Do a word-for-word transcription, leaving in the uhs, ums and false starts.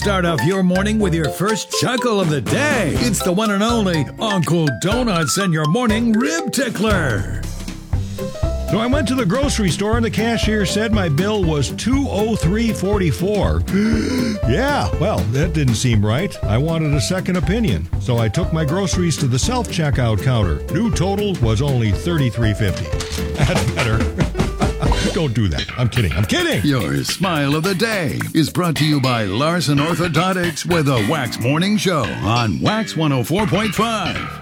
Start off your morning with your first chuckle of the day. It's the one and only Uncle Donuts and your morning rib tickler. So I went to the grocery store and the cashier said my bill was two oh three forty-four. Yeah, well, that didn't seem right. I wanted a second opinion. So I took my groceries to the self-checkout counter. New total was only thirty-three fifty. That's better. Don't do that. I'm kidding. I'm kidding. Your smile of the day is brought to you by Larson Orthodontics with a Wax Morning Show on Wax one oh four point five.